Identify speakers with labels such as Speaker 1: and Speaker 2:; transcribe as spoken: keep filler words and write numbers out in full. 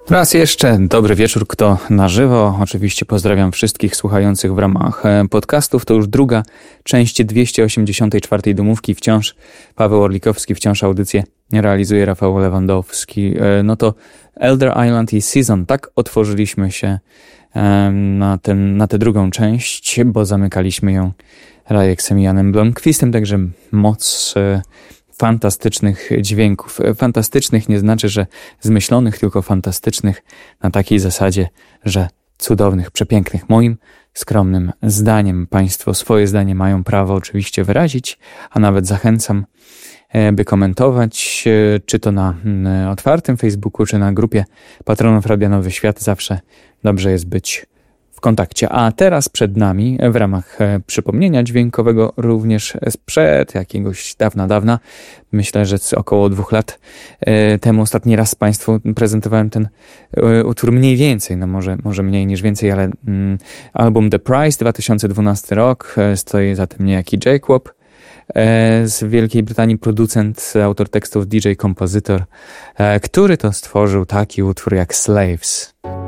Speaker 1: Raz jeszcze dobry wieczór, kto na żywo. Oczywiście pozdrawiam wszystkich słuchających w ramach podcastów. To już druga część dwieście osiemdziesiątej czwartej domówki. Wciąż Paweł Orlikowski, wciąż audycję realizuje Rafał Lewandowski. No to Elder Island i Season. Tak otworzyliśmy się na, ten, na tę drugą część, bo zamykaliśmy ją Rajeksem i Janem Blomqvistem, także moc fantastycznych dźwięków. Fantastycznych nie znaczy, że zmyślonych, tylko fantastycznych na takiej zasadzie, że cudownych, przepięknych. Moim skromnym zdaniem. Państwo swoje zdanie mają prawo oczywiście wyrazić, a nawet zachęcam, by komentować, czy to na otwartym Facebooku, czy na grupie Patronów Radia Nowy Świat. Zawsze dobrze jest być w kontakcie. A teraz przed nami, w ramach przypomnienia dźwiękowego, również sprzed jakiegoś dawna, dawna, myślę, że około dwóch lat temu ostatni raz Państwu prezentowałem ten utwór mniej więcej, no może, może mniej niż więcej, ale mm, album The Price, dwa tysiące dwunasty rok, stoi za tym niejaki Jacob z Wielkiej Brytanii, producent, autor tekstów, D J, kompozytor, który to stworzył taki utwór jak Slaves.